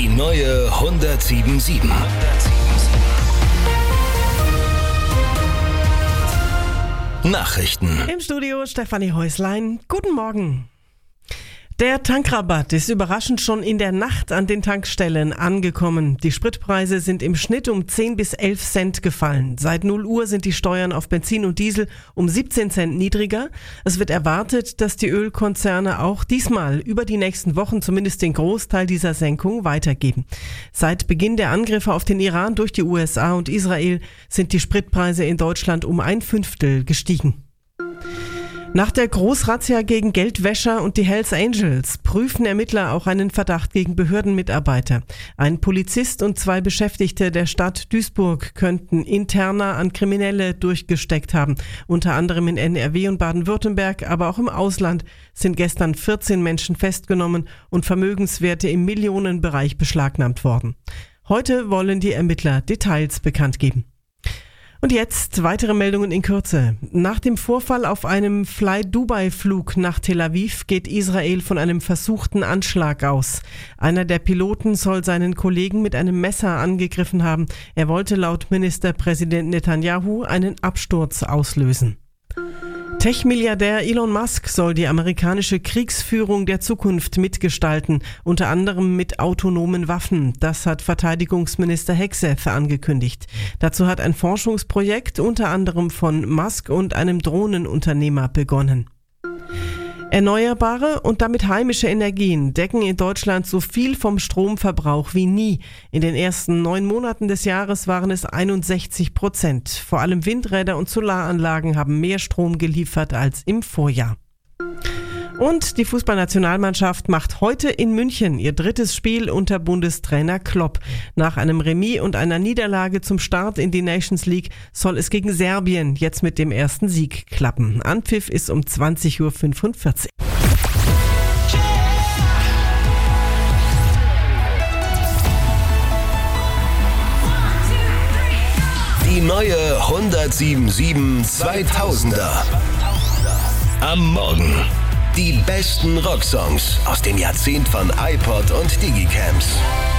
neue 107.7. Nachrichten. Im Studio Stefanie Häuslein. Guten Morgen. Der Tankrabatt ist überraschend schon in der Nacht an den Tankstellen angekommen. Die Spritpreise sind im Schnitt um 10 bis 11 Cent gefallen. Seit 0 Uhr sind die Steuern auf Benzin und Diesel um 17 Cent niedriger. Es wird erwartet, dass die Ölkonzerne auch diesmal über die nächsten Wochen zumindest den Großteil dieser Senkung weitergeben. Seit Beginn der Angriffe auf den Iran durch die USA und Israel sind die Spritpreise in Deutschland um 1/5 gestiegen. Nach der Großrazzia gegen Geldwäscher und die Hells Angels prüfen Ermittler auch einen Verdacht gegen Behördenmitarbeiter. Ein Polizist und 2 Beschäftigte der Stadt Duisburg könnten interner an Kriminelle durchgesteckt haben. Unter anderem in NRW und Baden-Württemberg, aber auch im Ausland sind gestern 14 Menschen festgenommen und Vermögenswerte im Millionenbereich beschlagnahmt worden. Heute wollen die Ermittler Details bekannt geben. Und jetzt weitere Meldungen in Kürze. Nach dem Vorfall auf einem Fly-Dubai-Flug nach Tel Aviv geht Israel von einem versuchten Anschlag aus. Einer der Piloten soll seinen Kollegen mit einem Messer angegriffen haben. Er wollte laut Ministerpräsident Netanyahu einen Absturz auslösen. Tech-Milliardär Elon Musk soll die amerikanische Kriegsführung der Zukunft mitgestalten, unter anderem mit autonomen Waffen. Das hat Verteidigungsminister Hegseth angekündigt. Dazu hat ein Forschungsprojekt unter anderem von Musk und einem Drohnenunternehmer begonnen. Erneuerbare und damit heimische Energien decken in Deutschland so viel vom Stromverbrauch wie nie. In den ersten 9 Monaten des Jahres waren es 61%. Vor allem Windräder und Solaranlagen haben mehr Strom geliefert als im Vorjahr. Und die Fußballnationalmannschaft macht heute in München ihr 3. Spiel unter Bundestrainer Klopp. Nach einem Remis und einer Niederlage zum Start in die Nations League soll es gegen Serbien jetzt mit dem ersten Sieg klappen. Anpfiff ist um 20:45 Uhr. Die neue 107.7 2000er. Am Morgen. Die besten Rocksongs aus dem Jahrzehnt von iPod und Digicams.